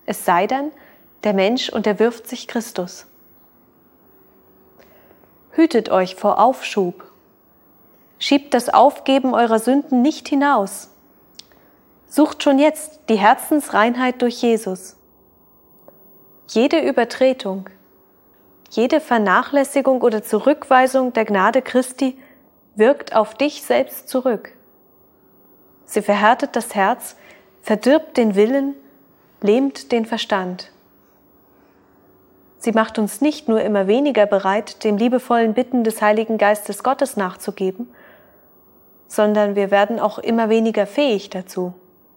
es sei denn, der Mensch unterwirft sich Christus. Hütet euch vor Aufschub. Schiebt das Aufgeben eurer Sünden nicht hinaus. Sucht schon jetzt die Herzensreinheit durch Jesus. Jede Übertretung, jede Vernachlässigung oder Zurückweisung der Gnade Christi wirkt auf dich selbst zurück. Sie verhärtet das Herz, verdirbt den Willen, lähmt den Verstand. Sie macht uns nicht nur immer weniger bereit, dem liebevollen Bitten des Heiligen Geistes Gottes nachzugeben, sondern wir werden auch immer weniger fähig dazu.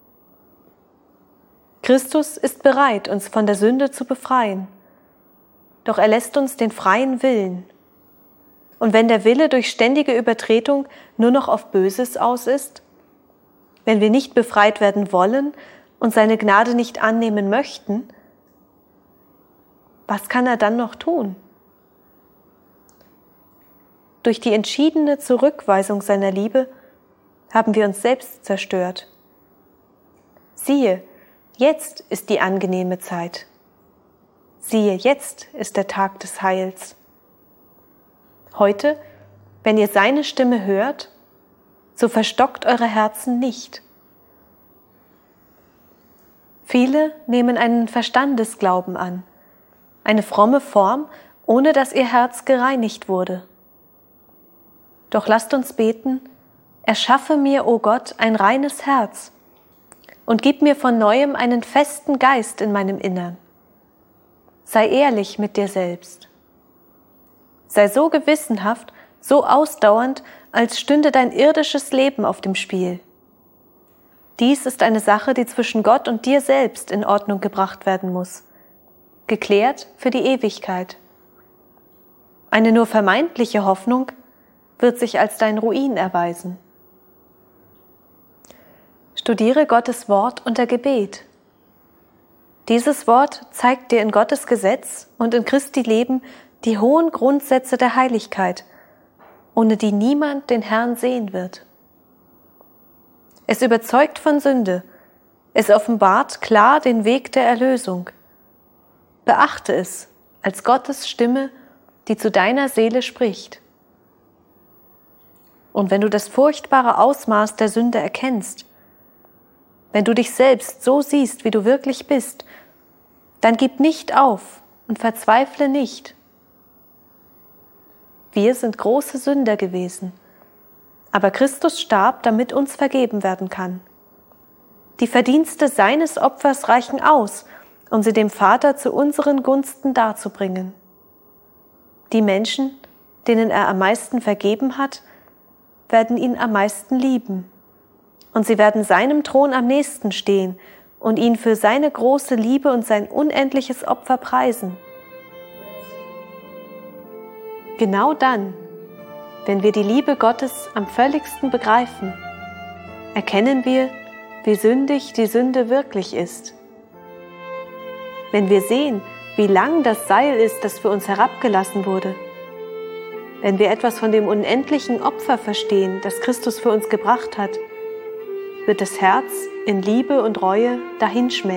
Christus ist bereit, uns von der Sünde zu befreien, doch er lässt uns den freien Willen. Und wenn der Wille durch ständige Übertretung nur noch auf Böses aus ist, wenn wir nicht befreit werden wollen und seine Gnade nicht annehmen möchten, was kann er dann noch tun? Durch die entschiedene Zurückweisung seiner Liebe haben wir uns selbst zerstört. Siehe, jetzt ist die angenehme Zeit. Siehe, jetzt ist der Tag des Heils. Heute, wenn ihr seine Stimme hört, so verstockt eure Herzen nicht. Viele nehmen einen Verstandesglauben an, eine fromme Form, ohne dass ihr Herz gereinigt wurde. Doch lasst uns beten: Erschaffe mir, o Gott, ein reines Herz und gib mir von Neuem einen festen Geist in meinem Innern. Sei ehrlich mit dir selbst. Sei so gewissenhaft, so ausdauernd, als stünde dein irdisches Leben auf dem Spiel. Dies ist eine Sache, die zwischen Gott und dir selbst in Ordnung gebracht werden muss, geklärt für die Ewigkeit. Eine nur vermeintliche Hoffnung wird sich als dein Ruin erweisen. Studiere Gottes Wort unter Gebet. Dieses Wort zeigt dir in Gottes Gesetz und in Christi Leben die hohen Grundsätze der Heiligkeit, ohne die niemand den Herrn sehen wird. Es überzeugt von Sünde, es offenbart klar den Weg der Erlösung. Beachte es als Gottes Stimme, die zu deiner Seele spricht. Und wenn du das furchtbare Ausmaß der Sünde erkennst, wenn du dich selbst so siehst, wie du wirklich bist, dann gib nicht auf und verzweifle nicht. Wir sind große Sünder gewesen, aber Christus starb, damit uns vergeben werden kann. Die Verdienste seines Opfers reichen aus, um sie dem Vater zu unseren Gunsten darzubringen. Die Menschen, denen er am meisten vergeben hat, werden ihn am meisten lieben. Und sie werden seinem Thron am nächsten stehen und ihn für seine große Liebe und sein unendliches Opfer preisen. Genau dann, wenn wir die Liebe Gottes am völligsten begreifen, erkennen wir, wie sündig die Sünde wirklich ist. Wenn wir sehen, wie lang das Seil ist, das für uns herabgelassen wurde, wenn wir etwas von dem unendlichen Opfer verstehen, das Christus für uns gebracht hat, wird das Herz in Liebe und Reue dahinschmelzen.